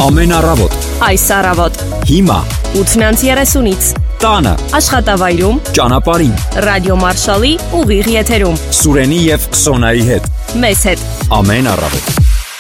Ամեն առավոտ, Այս առավոտ, հիմա, 8:30-ից, տանը, աշխատավայրում, ճանապարհին, ռադիո Մարշալի ուղիղ եթերում, Սուրենի եւ Սոնայի հետ, մեզ հետ։ ամեն առավոտ։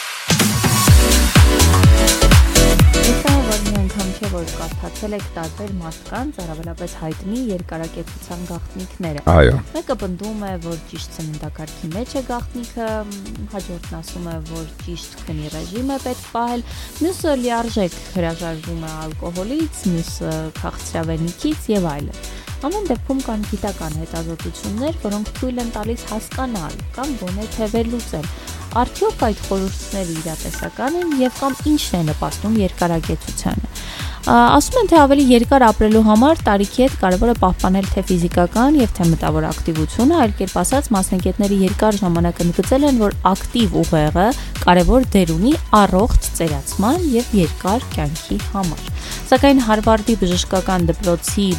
Կարդացել եք տարբեր մարդկանց, առավելապես հայտնի երկարակեցության գաղտնիքները։ Այո։ Մեկը պնդում է, որ ճիշտ սննդակարգի մեջ է գաղտնիքը, հաջորդն ասում է, որ ճիշտ քնի ռեժիմ է պետք պահել, մյուսը լիարժեք հրաժարվում է ալկոհոլից, մյուսը քաղցրավենիքից եւ այլն։ Ամեն դեպքում կան գիտական հետազոտություններ, որոնք թույլ են տալիս հասկանալ կամ գոնե թե վերլուծել, արդյոք այդ խորհուրդները իրատեսական են եւ կամ ինչն է նպաստում երկարակեցությանը։ Ասում են, թե ավելի երկար ապրելու համար տարիքի հետ կարևոր է պահպանել թե ֆիզիկական եւ թե մտավոր ակտիվությունը, այլ կերպ ասած, մասնագետների երկար ժամանակ ընդգծել են, որ ակտիվ ուղեղը կարևոր դեր ունի առողջ ծերացման եւ երկար կյանքի համար։ Սակայն Հարվարդի բժշկական դպրոցի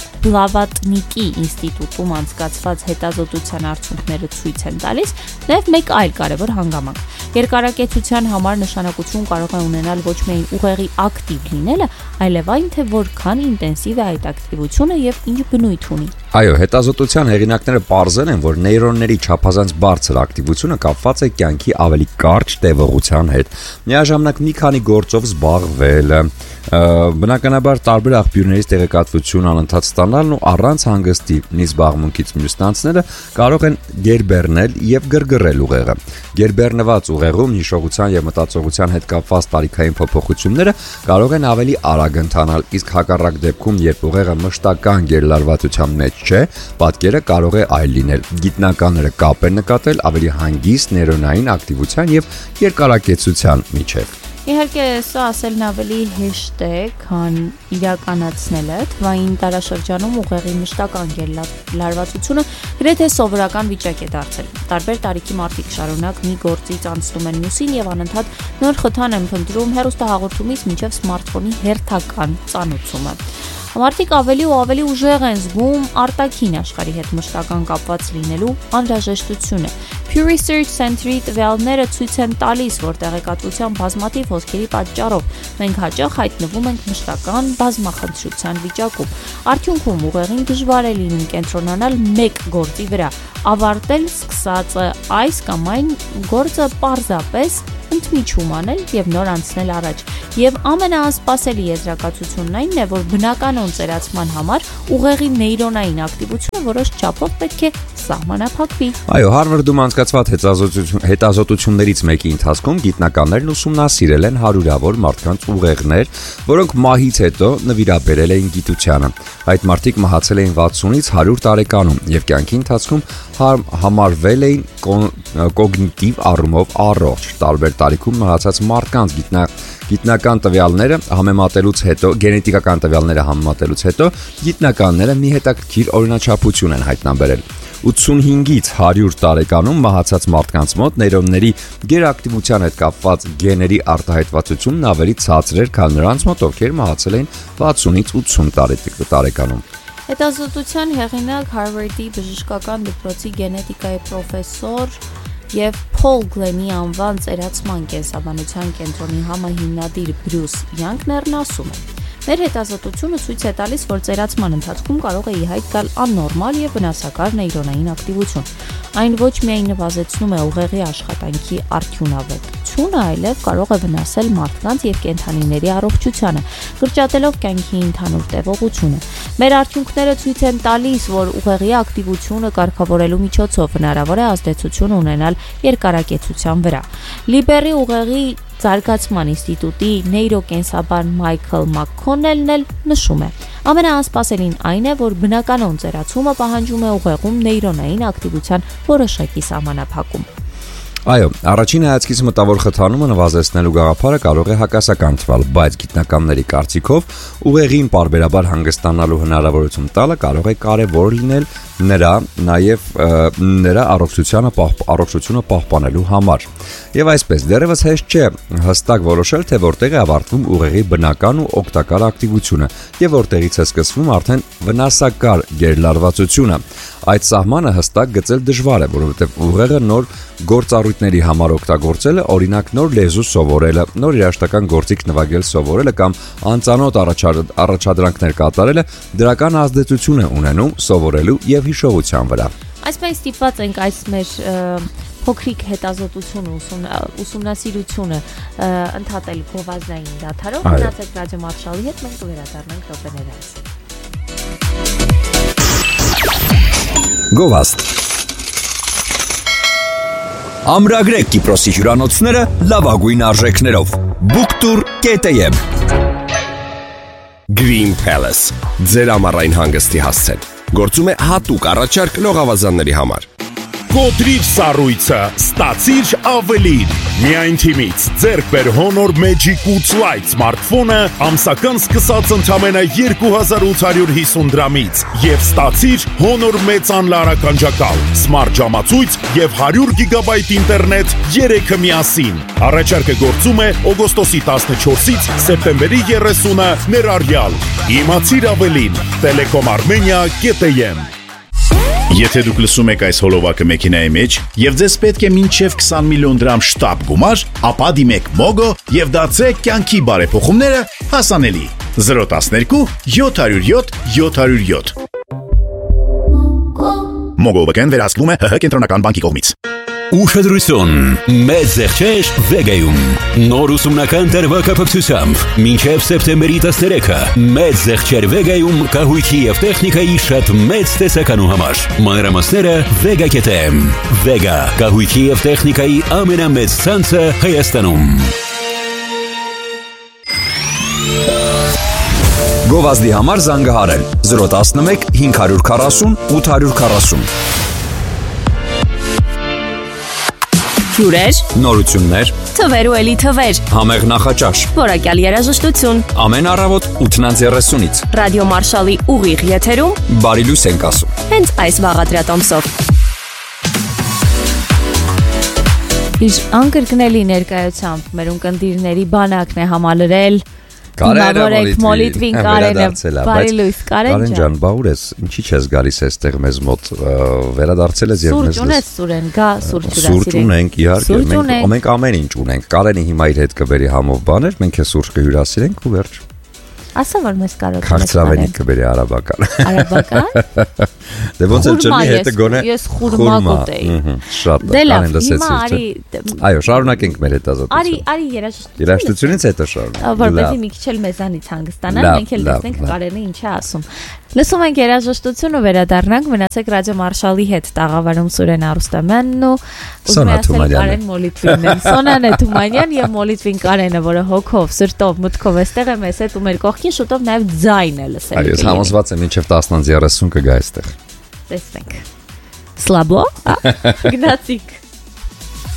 Բլավատնիկի ինստիտուտում անցկացված հետազոտության արդյունքները ցույց են տալիս նաև մեկ այլ կարևոր հանգամանք։ Երկարակեցության համար նշանակություն կարող է ունենալ ոչ միայն ուղեղի ակտիվ լինելը, այլև այն, թե որքան ինտենսիվ է այդ ակտիվությունը եւ ինչ բնույթ ունի։ Այո, հետազոտության հեղինակները պարզել են, որ նեյրոնների չափազանց բարձր ակտիվությունը կապված է կյանքի ավելի կարճ տևողության հետ։ Միաժամանակ մի քանի գործով զբաղվելը, բնականաբար տարբեր աղբյուրներից տեղեկատվություն անընդհատ ստանալն ու առանց հանգստի մի զբաղմունքից մյուսն անցնելը կարող են գերբեռնել եւ գրգռել ուղեղը։ Գերբեռնված ուղեղում հիշողության եւ մտածողության հետ կապված տարիքային փոփոխությունները կարող են ավելի արագ ընթանալ, իսկ հակառակ դեպքում, երբ ուղեղը մշտական գերլարվածության մեջ չէ, պատկերը կարող է այլ լինել։ Գիտնականները կապ են նկատել ավելի հանգիստ նեյրոնային ակտիվության եւ երկարակեցության միջեւ։ Իհարկե, սա ասելն ավելի հեշտ է, քան իրականացնելը, թվային տարաշրջանում ուղեղի մշտական գերլարվածությունը գրեթե սովորական վիճակ է դարձել։ Տարբեր տարիքի մարդիկ շարունակ մի գործից անցնում են մյուսին եւ անընդհատ նոր խթան են փնտրում հեռուստահաղորդումից մինչեւ սմարթֆոնի հերթական ծանուցումը։ Մարդիկ ավելի ու ավելի ուժեղ են զգում արտաքին աշխարհի հետ մշտական կապված լինելու անհրաժեշտությունը։ Pew Research Center-ի տվյալները ցույց են տալիս, որ տեղեկատվության բազմաթիվ հոսքերի պատճառով մենք հաճախ հայտնվում ենք մշտական բազմախնդրության վիճակում։ Արդյունքում ուղեղին դժվար է լինում կենտրոնանալ մեկ գործի վրա, ավարտել սկսածը այս կամ այն գործը պարզապես ընդմիջում անել եւ նոր անցնել առաջ։ Եվ ամենաանսպասելի եզրակացությունն այն է, որ բնականon ծերացման համար ուղեղի նեյրոնային ակտիվությունը որոշ չափով պետք է սահմանափակվի։ Այո, Հարվարդում անցկացված հետազոտություններից մեկի ընթացքում գիտնականներն ուսումնասիրել են հարյուրավոր մարդկանց ուղեղներ, որոնք մահից հետո նվիրաբերել էին գիտությանը։ Այդ մարդիկ մահացել էին 60-ից 100 տարեկանում եւ կյանքի ընթացքում համարվել էին կոգնիտիվ առումով առողջ։ Տարբեր տարիքում մահացած մարդկանց գիտնական տվյալները համեմատելուց հետո, գենետիկական տվյալները համեմատելուց հետո գիտնականները մի հետաքրքիր օրինաչափություն են հայտնաբերել։ 85-ից 100 տարեկանում մահացած մարդկանց մոտ նեյրոնների գերակտիվության հետ կապված գեների արտահայտվածությունն ավելի ցածր էր, քան նրանց մոտ, ովքեր մահացել էին 60-ից 80 տարեկանում։ Հետազոտության հեղինակ Հարվարդի բժշկական դպրոցի գենետիկայի պրոֆեսոր եւ Փոլ Գլենի անվան ծերացման կենսաբանության կենտրոնի համահիմնադիր Բրյուս Յանկներն ասում է. Մեր հետազոտությունը ցույց է տալիս, որ ծերացման ընթացքում կարող է ի հայտ գալ աննորմալ եւ վնասակար նեյրոնային ակտիվություն։ Այն ոչ միայն նվազեցնում է ուղեղի աշխատանքի արդյունավետությունը, այլև կարող է վնասել մարդկանց եւ կենդանիների առողջությանը, կրճատելով կյանքի ընդհանուր տևողությունը։ Մեր արդյունքները ցույց են տալիս, որ ուղեղի ակտիվությունը կարգավորելու միջոցով հնարավոր է ազդեցություն ունենալ երկարակեցության վրա։ Լիբերի ուղեղի Զարգացման ինստիտուտի նեյրոկենսաբան Մայքլ Մաքքոնելն էլ նշում է. ամենաանսպասելին այն է, որ բնականon ծերացումը պահանջում է ուղեղում նեյրոնային ակտիվության որոշակի սահմանափակում։ Այո, առաջին հայացքից մտավոր խթանումը նվազեցնելու գաղափարը կարող է հակասական թվալ, բայց գիտնականների կարծիքով ուղեղին պարբերաբար հանգստանալու հնարավորություն տալը կարող է կարևոր լինել նրա առողջությունը պահպանելու համար։ Եվ այսպես, դեռևս հեշտ չէ հստակ որոշել, թե որտեղ է ավարտվում ուղեղի բնական ու օգտակար ակտիվությունը եւ որտեղից է սկսվում արդեն վնասակար գերլարվածությունը։ Այդ սահմանը հստակ գծել դժվար է, որովհետեւ ուղեղը նոր գործառույթ երեխաների համար օգտագործելը, օրինակ նոր լեզու սովորելը, նոր երաժշտական գործիք նվագել սովորելը կամ անծանոթ առաջադրանքներ կատարելը դրական ազդեցություն է ունենում սովորելու եւ հիշողության վրա։ Այսպես ստիպված ենք այս մեր փոքրիկ հետազոտությունը, ուսումնասիրությունը ընդհատել գովազդային դադարով, մնացեք ռադիո Մարշալի հետ, մենք կվերադառնանք րոպեներով։ Գովազդ։ Ամրագրեք Կիպրոսի հյուրանոցները լավագույն արժեքներով։ Booktour.am Green Palace ձեր ամառային հանգստի հասցեն։ Գործում է հատուկ առաջարկ լողավազանների համար։ Կոտրիր սառույցը, ստացիր ավելին։ Միայն թիմից ձեռք բեր Honor Magic 8 Lite սմարթֆոնը ամսական սկսած ընդամենը 2850 դրամից եւ ստացիր Honor մեծ անլարականջակալ, սմարթ ժամացույց եւ 100 GB ինտերնետ 3-ը միասին։ Առաջարկը գործում է օգոստոսի 14-ից սեպտեմբերի 30-ը ներառյալ։ Իմացիր ավելին, telecom-armenia.am Եթե դուք լսում եք այս հոլովակը մեքենայի մեջ եւ ձեզ պետք է մինչեւ 20 միլիոն դրամ շտապ գումար, ապա դիմեք Mogo եւ դարձրեք կյանքի բարեփոխումները հասանելի։ 012 707 707 Mogo բանկն վերահսկվում է ՀՀ կենտրոնական բանկի կողմից։ Ուշադրություն, մեծ զեղչեր Վեգայում։ Նոր ուսումնական տարվա կապակցությամբ մինչև սեպտեմբերի 13-ը մեծ զեղչեր Վեգայում կահույքի եւ տեխնիկայի շատ մեծ տեսականու համար։ Մանրամասները Vega.am։ Vega կահույքի եւ տեխնիկայի ամենամեծ ցանցը Հայաստանում։ Գովազդի համար զանգահարել 011 540 840 Հյուրեր, Նորություններ, թվեր ու էլի թվեր, համեղ նախաճաշ, որակյալ երաժշտություն, ամեն առավոտ 8:30-ից ռադիո Մարշալի ուղիղ եթերում, բարի լույս ենք ասում։ հենց այս վաղադրատոմսով։ Իր անկրկնելի ներկայությամբ մեր ունկնդիրների բանակն է համալրել Կարեն մոլիտվին Կարենը, բարի լույս Կարեն ջան, բա ուր ես, ինչի չես գալիս այստեղ մեզ մոտ, վերադարձել ես եւ մեզ Սուրճ ունես Սուրեն, գա սուրճ Սուրճ ունենք, իհարկե, մենք ամեն ինչ ունենք, Կարենը հիմա իր հետ կբերի համով բաներ, մենք է սուրճ կհյուրասիրենք ու վերջ։ Ասա որ մեզ կարող ենք Քաղցրավենիք կբերի արաբական։ Արաբական։ Դե ոնց էլ ջնի հետը գոնե ես խուրմա կուտեի։ Շատ Կարեն լսեցի։ հիմա արի Այո, շարունակենք մեր հետազոտությունը։ Արի Երաժշտությունից հետո շարունակ։ Որպեսզի մի քիչ էլ մեզանից հանգստանան, մենք էլ լսենք Կարենը ինչ է ասում։ Լսում ենք երաժշտությունը, վերադառնանք, մնացեք ռադիո Մարշալի հետ, տաղավարում Սուրեն Արուստամյանն ու Կարեն Մոլիտվինն։ Սոնան Թումանյան եւ Մոլիտվին Կարենը, որը հոգով, սրտով, մտքով էստեղ է մեզ հետ ու մեր կողքին շուտով նաեւ ձայն է լսել։ Այո, ես համոզված եմ մինչև 10:30 կգա այստեղ։ Տեսնենք։ Slabo? Գնացիկ։